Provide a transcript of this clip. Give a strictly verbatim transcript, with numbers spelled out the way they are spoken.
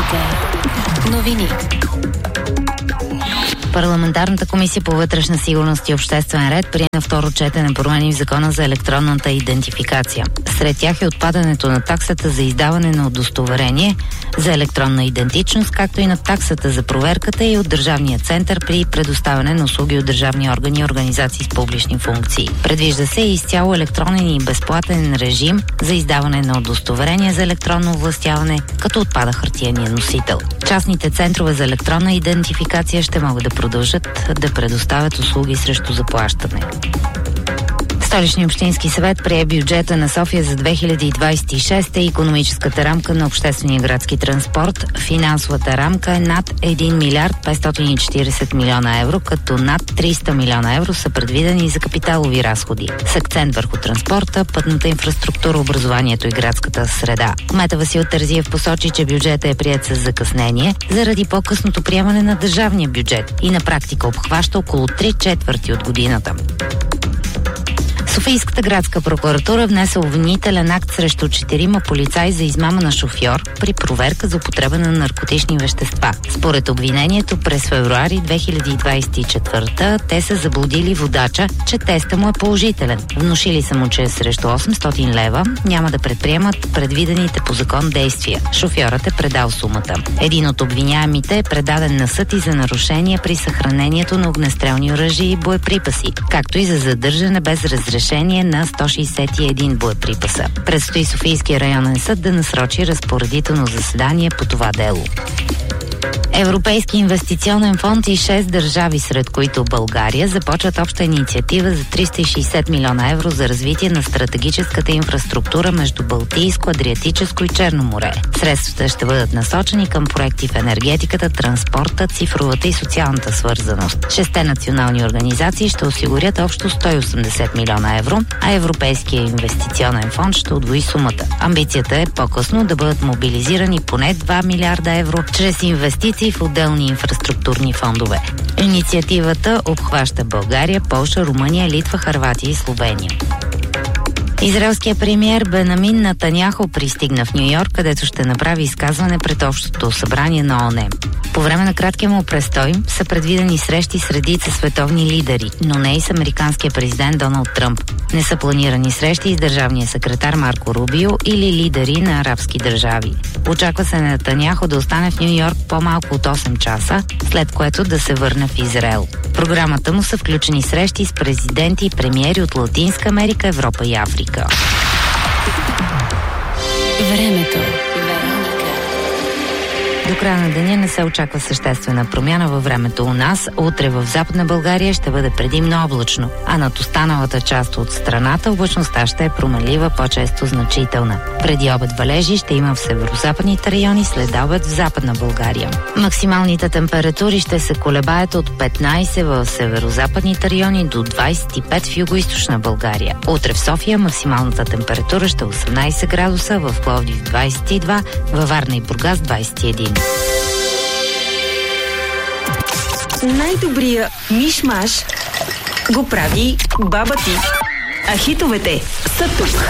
Вероника. Новини. Парламентарната комисия по вътрешна сигурност и обществен ред прие на второ четене промени в закона за електронната идентификация. Сред тях е отпадането на таксата за издаване на удостоверение за електронна идентичност, както и на таксата за проверката и от Държавния център при предоставяне на услуги от държавни органи и организации с публични функции. Предвижда се изцяло електронен и безплатен режим за издаване на удостоверение за електронно овластяване, като отпада хартиения носител. Частните центрове за електронна идентификация ще могат да продължат да предоставят услуги срещу заплащане. Столичния общински съвет прие бюджета на София за две хиляди двадесет и шеста и икономическата рамка на обществения градски транспорт. Финансовата рамка е над един милиард петстотин и четиридесет милиона евро, като над триста милиона евро са предвидени за капиталови разходи, с акцент върху транспорта, пътната инфраструктура, образованието и градската среда. Кметът Васил Терзиев посочи, че бюджетът е приет с закъснение заради по-късното приемане на държавния бюджет и на практика обхваща около три четвърти от годината. Софийската градска прокуратура внесе обвинителен акт срещу четирима полицаи за измама на шофьор при проверка за употреба на наркотични вещества. Според обвинението, през февруари две хиляди двадесет и четвърта те са заблудили водача, че теста му е положителен. Внушили са му, че срещу осемстотин лева няма да предприемат предвидените по закон действия. Шофьорът е предал сумата. Един от обвиняемите е предаден на съд и за нарушение при съхранението на огнестрелни оръжия и боеприпаси, както и за задържане без разрешение решение на сто шестдесет и един боеприпаса. Предстои Софийския районен съд да насрочи разпоредително заседание по това дело. Европейски инвестиционен фонд и шест държави, сред които България, започват обща инициатива за триста и шестдесет милиона евро за развитие на стратегическата инфраструктура между Балтийско, Адриатическо и Черно море. Средствата ще бъдат насочени към проекти в енергетиката, транспорта, цифровата и социалната свързаност. Шесте национални организации ще осигурят общо сто и осемдесет милиона евро, а Европейския инвестиционен фонд ще удвои сумата. Амбицията е по-късно да бъдат мобилизирани поне два милиарда евро чрез инвестиции в отделни инфраструктурни фондове. Инициативата обхваща България, Полша, Румъния, Литва, Хърватия и Словения. Израелският премиер Бенамин Нетаняху пристигна в Ню Йорк, където ще направи изказване пред Общото събрание на ООН. По време на краткия му престой са предвидени срещи с редица световни лидери, но не и с американския президент Доналд Тръмп. Не са планирани срещи с държавния секретар Марко Рубио или лидери на арабски държави. Очаква се Нетаняху да остане в Ню Йорк по-малко от осем часа, след което да се върне в Израел. В програмата му са включени срещи с президенти и премиери от Латинска Америка, Европа и Африка. Времето. До края на деня не се очаква съществена промяна във времето у нас. Утре в Западна България ще бъде предимно облачно, а над останалата част от страната облачността ще е променлива, по-често значителна. Преди обед валежи ще има в северозападните райони, след обед в Западна България. Максималните температури ще се колебаят от петнадесет в северозападните райони до двадесет и пет в югоизточна България. Утре в София максималната температура ще е осемнадесет градуса, в Пловдив двадесет и два, във Варна и Бургас двадесет и един. Най-добрия миш-маш го прави баба ти. А хитовете са тук.